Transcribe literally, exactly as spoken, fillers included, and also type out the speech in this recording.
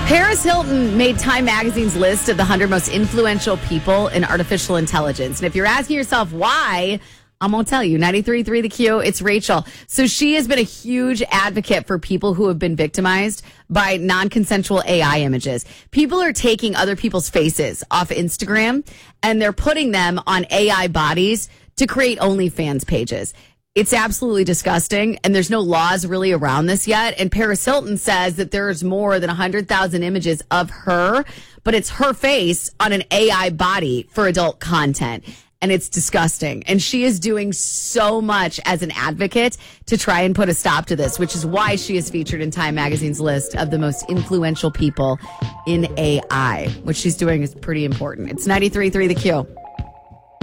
Paris Hilton made Time Magazine's list of the one hundred most influential people in artificial intelligence. And if you're asking yourself why, I'm going to tell you. ninety-three point three The Q, it's Rachel. So she has been a huge advocate for people who have been victimized by non-consensual A I images. People are taking other people's faces off Instagram, and they're putting them on A I bodies to create OnlyFans pages. It's absolutely disgusting, and there's no laws really around this yet. And Paris Hilton says that there's more than one hundred thousand images of her, but it's her face on an A I body for adult content. And it's disgusting. And she is doing so much as an advocate to try and put a stop to this, which is why she is featured in Time Magazine's list of the most influential people in A I. What she's doing is pretty important. It's ninety-three point three The Q.